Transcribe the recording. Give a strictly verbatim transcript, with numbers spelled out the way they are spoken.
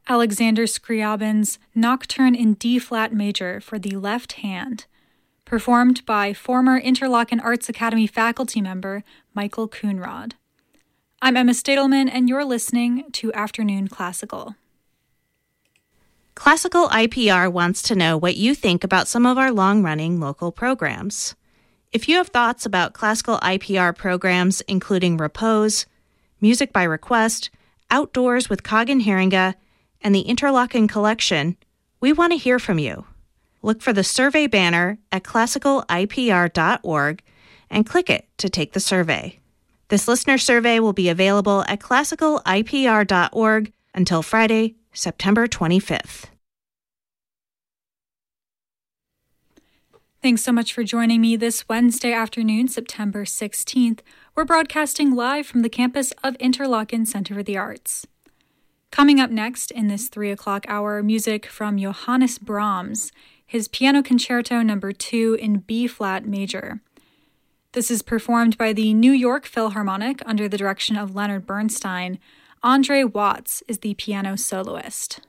Alexander Scriabin's Nocturne in D-flat major for the left hand, performed by former Interlochen Arts Academy faculty member Michael Coonrod. I'm Emma Stadelman, and you're listening to Afternoon Classical. Classical I P R wants to know what you think about some of our long-running local programs. If you have thoughts about classical I P R programs including Repose, Music by Request, Outdoors with Kagan Haringa, and the Interlochen Collection, we want to hear from you. Look for the survey banner at classical I P R dot org and click it to take the survey. This listener survey will be available at classical I P R dot org until Friday, September twenty-fifth. Thanks so much for joining me this Wednesday afternoon, September sixteenth. We're broadcasting live from the campus of Interlochen Center for the Arts. Coming up next in this three o'clock hour, music from Johannes Brahms, his Piano Concerto number two in B-flat major. This is performed by the New York Philharmonic under the direction of Leonard Bernstein. Andre Watts is the piano soloist.